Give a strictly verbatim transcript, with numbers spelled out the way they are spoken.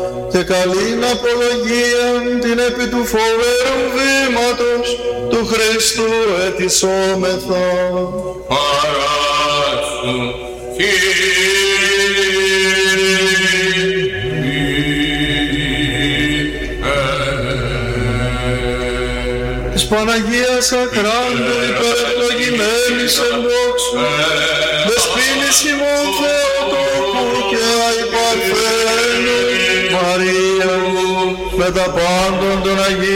και καλήν απολογίαν την επί του φοβερού βήματος του Χριστού ετισόμεθα. Παράσου, της Παναγίας Αχράντου υπερευλογημένης εν δόξου, δεσποίνης ημών Θεοτόκου και αϊπαρθένου Μαρία, με τα πάντων των Αγίων